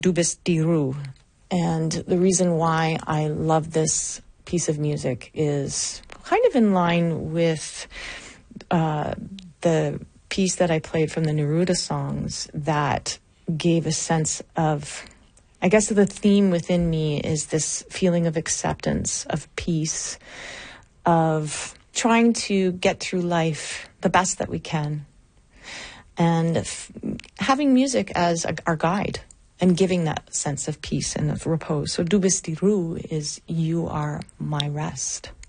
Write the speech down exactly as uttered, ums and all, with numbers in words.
Du bist die Ruhe. And the reason why I love this piece of music is kind of in line with uh, the piece that I played from the Neruda songs that gave a sense of, I guess the theme within me is this feeling of acceptance, of peace, of trying to get through life the best that we can, and f- having music as a, our guide and giving that sense of peace and of repose. So Du bist die Ruhe is you are my rest.